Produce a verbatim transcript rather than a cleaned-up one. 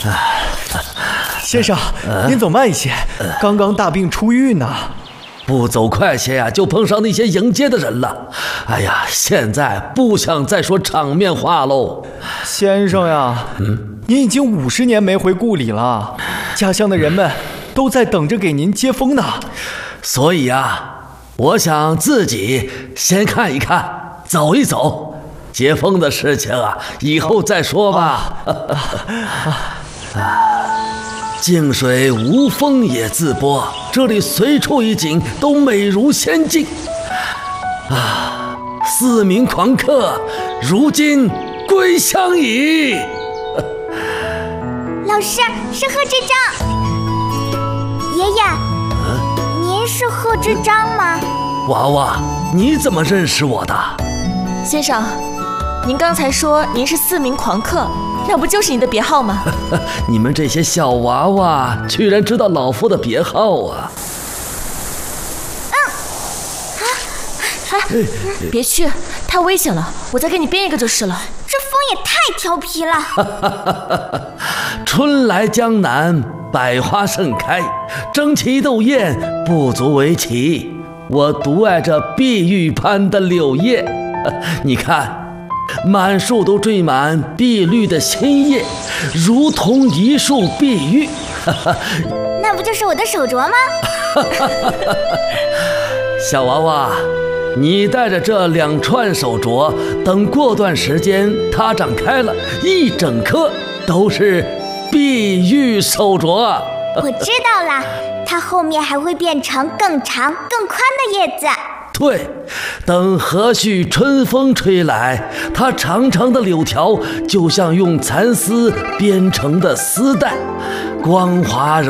先生，您走慢一些，刚刚大病初愈呢。 不走快些呀、啊，就碰上那些迎接的人了。哎呀，现在不想再说场面话喽。 先生呀，嗯，您已经五十年没回故里了，家乡的人们都在等着给您接风呢。 所以啊，我想自己先看一看，走一走。接风的事情啊，以后再说吧。静水无风也自波，这里随处一景都美如仙境。啊，四名狂客如今归乡矣。 老师，是贺知章。爷爷，嗯、您是贺知章吗？ 娃娃，你怎么认识我的？ 先生，您刚才说您是四名狂客，那不就是你的别号吗？ 你们这些小娃娃居然知道老夫的别号啊！ 嗯，啊，哎，别去，太危险了，我再给你编一个就是了。 这风也太调皮了。 春来江南，百花盛开，争奇斗艳不足为奇。我独爱这碧玉般的柳叶，你看。满树都缀满碧绿的新叶，如同一束碧玉。 那不就是我的手镯吗？ 小娃娃，你带着这两串手镯，等过段时间它长开了，一整颗都是碧玉手镯。 我知道了，它后面还会变成更长更宽的叶子。 对，等和煦春风吹来，它长长的柳条就像用蚕丝编成的丝带，光滑柔